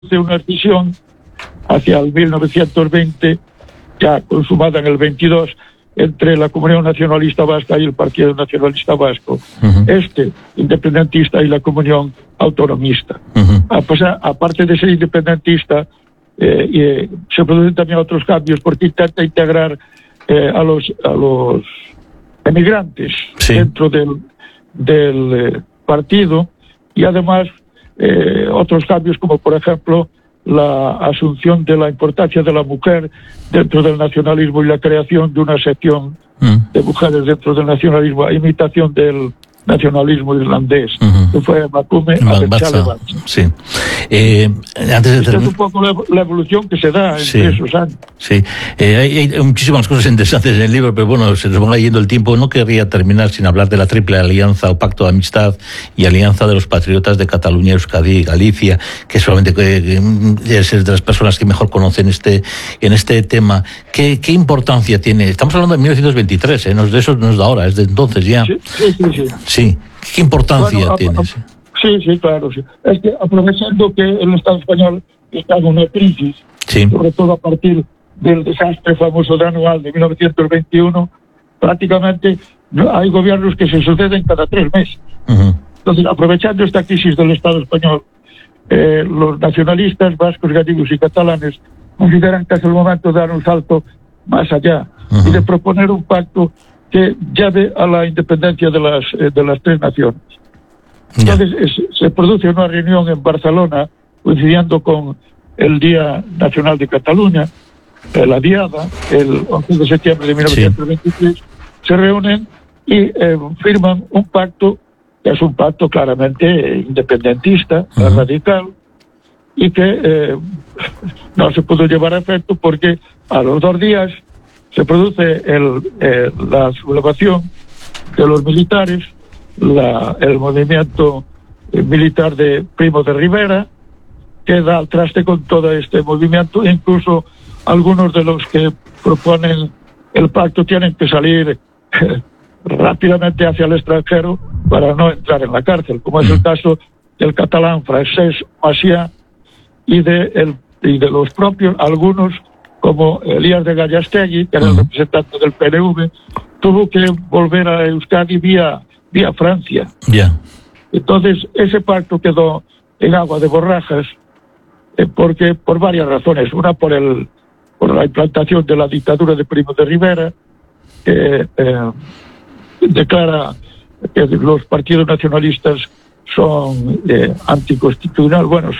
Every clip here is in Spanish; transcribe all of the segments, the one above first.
de una escisión hacia el 1920, ya consumada en el 22, entre la Comunión Nacionalista Vasca y el Partido Nacionalista Vasco, independentista, y la Comunión Autonomista. Aparte de ser independentista, se producen también otros cambios, porque intenta integrar a los emigrantes dentro del partido, y además otros cambios, como por ejemplo la asunción de la importancia de la mujer dentro del nacionalismo y la creación de una sección de mujeres dentro del nacionalismo, a imitación del nacionalismo irlandés, que fue Macume Abertzale. Sí. Antes de es un poco la evolución que se da entre esos años. Sí. Hay muchísimas cosas interesantes en el libro, pero bueno, se nos va yendo el tiempo. No querría terminar sin hablar de la triple alianza o pacto de amistad y alianza de los patriotas de Cataluña, Euskadi y Galicia, que solamente es de las personas que mejor conocen en este tema. ¿Qué importancia tiene? Estamos hablando de 1923, no es de eso, no es de ahora, es de entonces ya. Sí. ¿Qué importancia tiene? Sí, claro. Sí. Es que aprovechando que el Estado español está en una crisis, sobre todo a partir del desastre famoso de anual de 1921, prácticamente hay gobiernos que se suceden cada 3 meses. Entonces, aprovechando esta crisis del Estado español, los nacionalistas vascos, gallegos y catalanes consideran que es el momento de dar un salto más allá y de proponer un pacto que lleve a la independencia de las 3 naciones. Entonces se produce una reunión en Barcelona, coincidiendo con el Día Nacional de Cataluña, la Diada, el 11 de septiembre de 1923, se reúnen y firman un pacto, que es un pacto claramente independentista, radical, y que no se pudo llevar a efecto porque a los 2 días se produce la sublevación de los militares, el movimiento militar de Primo de Rivera, que da al traste con todo este movimiento. Incluso algunos de los que proponen el pacto tienen que salir rápidamente hacia el extranjero para no entrar en la cárcel, como es el caso del catalán Francesc Macià y de los propios, algunos, como Elías de Gallastegui, que era el representante del PNV, tuvo que volver a Euskadi vía Francia. Entonces, ese pacto quedó en agua de borrajas, porque por varias razones. Una, por la implantación de la dictadura de Primo de Rivera, que declara que los partidos nacionalistas son anticonstitucionales,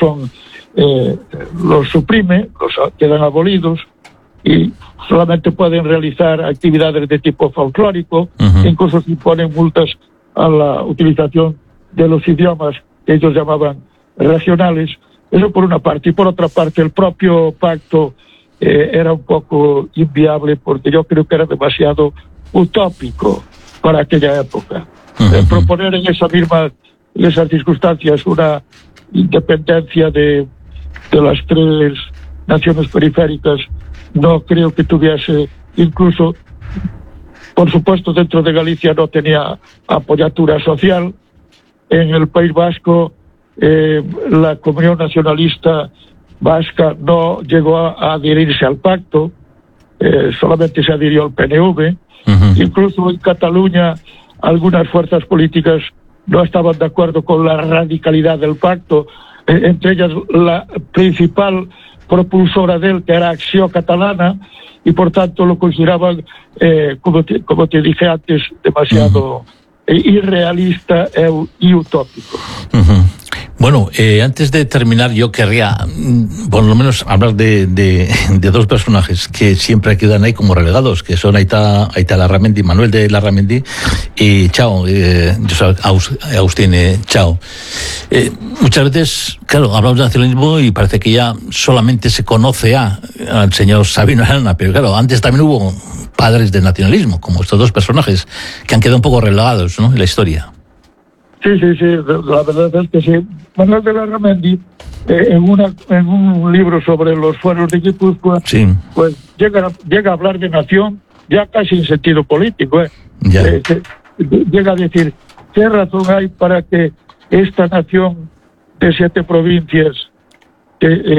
los suprime, quedan abolidos y solamente pueden realizar actividades de tipo folclórico, incluso se imponen multas a la utilización de los idiomas que ellos llamaban regionales. Eso por una parte. Y por otra parte, el propio pacto era un poco inviable, porque yo creo que era demasiado utópico para aquella época. Proponer en esas circunstancias una independencia de las 3 naciones periféricas no creo que tuviese, incluso, por supuesto, dentro de Galicia no tenía apoyatura social. En el País Vasco, la Comunión Nacionalista Vasca no llegó a adherirse al pacto, solamente se adhirió al PNV. Incluso en Cataluña, algunas fuerzas políticas no estaban de acuerdo con la radicalidad del pacto, entre ellas la principal propulsora de él, que era Acció Catalana, y por tanto lo consideraban, como te dije antes, demasiado irrealista y utópico. Bueno, antes de terminar, yo querría por lo menos hablar de 2 personajes que siempre quedan ahí como relegados, que son Aita Larramendi, Manuel de Larramendi y Chao, Agustín Chao. Muchas veces, claro, hablamos de nacionalismo y parece que ya solamente se conoce al señor Sabino Arana, pero claro, antes también hubo padres del nacionalismo, como estos 2 personajes, que han quedado un poco relegados, ¿no?, en la historia. Sí, la verdad es que sí. Manuel de Larramendi, en un libro sobre los fueros de Guipúzcoa, pues llega a hablar de nación ya casi en sentido político. Llega a decir, ¿qué razón hay para que esta nación de 7 provincias que